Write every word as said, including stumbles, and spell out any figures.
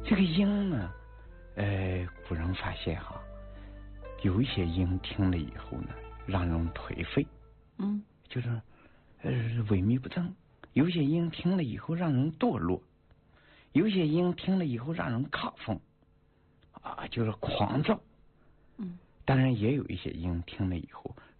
这个鹰呢，呃，古人发现哈，有一些鹰听了以后呢，让人颓废， 嗯， 就是呃萎靡不振；有些鹰听了以后让人堕落；有些鹰听了以后让人亢奋，啊，就是狂躁。 嗯， 当然也有一些鹰听了以后